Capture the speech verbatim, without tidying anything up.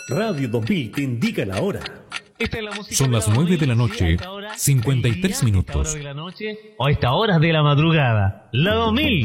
Radio dos mil te indica la hora. Esta es la música. Son las nueve de la noche, cincuenta y tres minutos. A esta hora de la noche o a estas horas de la madrugada. La dos mil.